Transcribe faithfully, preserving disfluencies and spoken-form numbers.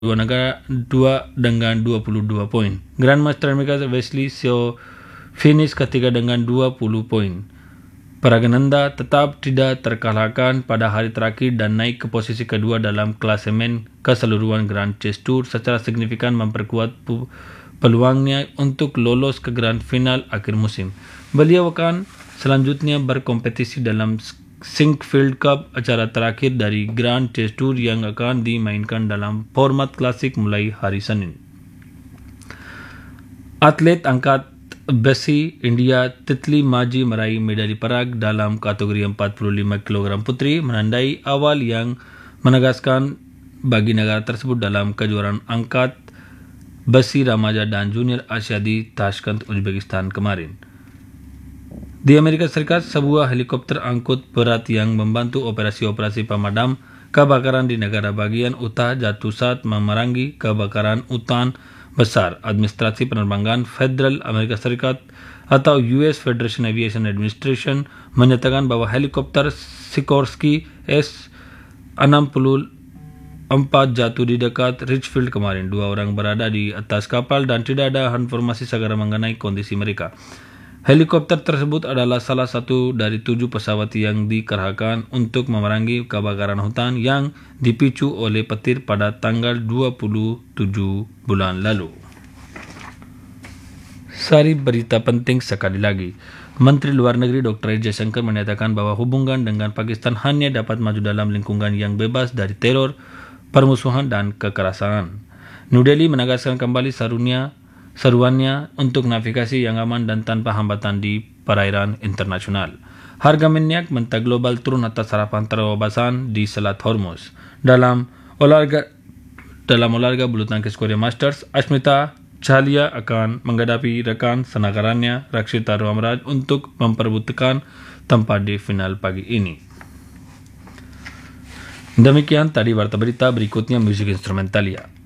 dua negara dua dengan dua puluh dua poin. Grandmaster Amerika Wesley So finish ketiga dengan dua puluh poin. Praggnanandhaa tetap tidak terkalahkan pada hari terakhir dan naik ke posisi kedua dalam klasemen keseluruhan Grand Chess Tour secara signifikan memperkuat peluangnya untuk lolos ke Grand Final akhir musim. Beliau akan selanjutnya berkompetisi dalam Sinquefield Cup, acara terakhir dari Grand Chess Tour yang akan dimainkan dalam format klasik mulai hari Senin. Atlet angkat besi India Titli Maji meraih medali perak dalam kategori empat puluh lima kilogram putri, menandai awal yang menegaskan bagi negara tersebut dalam kejuaraan angkat besi remaja dan junior Asia di Tashkent, Uzbekistan kemarin. Di Amerika Serikat, sebuah helikopter angkut berat yang membantu operasi-operasi pemadam kebakaran di negara bagian utara jatuh saat memerangi kebakaran hutan besar. Administrasi Penerbangan Federal Amerika Serikat atau U S Federation Aviation Administration menyatakan bahwa helikopter Sikorsky S enam puluh empat jatuh di dekat Richfield kemarin. Dua orang berada di atas kapal dan tidak ada informasi segera mengenai kondisi mereka. Helikopter tersebut adalah salah satu dari tujuh pesawat yang dikerahkan untuk memerangi kebakaran hutan yang dipicu oleh petir pada tanggal dua puluh tujuh bulan lalu. Sari berita penting sekali lagi. Menteri Luar Negeri Doktor S. Jaishankar menyatakan bahwa hubungan dengan Pakistan hanya dapat maju dalam lingkungan yang bebas dari teror, permusuhan, dan kekerasan. New Delhi menegaskan kembali serunya seruannya untuk navigasi yang aman dan tanpa hambatan di perairan internasional. Harga minyak mentah global turun atas harapan terobosan di Selat Hormuz. Dalam olahraga dalam olahraga bulu tangkis Korea Masters, Asmita Chahlia akan menghadapi rekan senagarannya Rakshita Ramraj untuk memperebutkan tempat di final pagi ini. Demikian tadi warta berita, berikutnya musik instrumentalia.